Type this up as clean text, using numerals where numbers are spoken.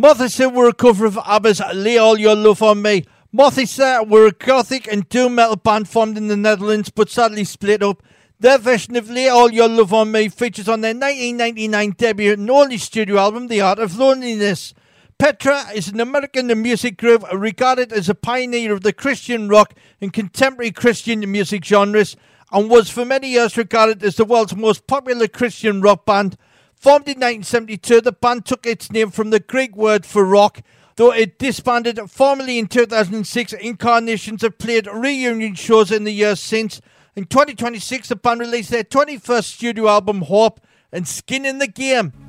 Mothisa were a cover of ABBA's Lay All Your Love on Me. Mothisa were a gothic and doom metal band formed in the Netherlands but sadly split up. Their version of Lay All Your Love on Me features on their 1999 debut and only studio album, The Art of Loneliness. Petra is an American music group regarded as a pioneer of the Christian rock and contemporary Christian music genres, and was for many years regarded as the world's most popular Christian rock band. Formed in 1972, the band took its name from the Greek word for rock. Though it disbanded formally in 2006, Incarnations have played reunion shows in the years since. In 2026, the band released their 21st studio album, Hope, and Skin in the Game.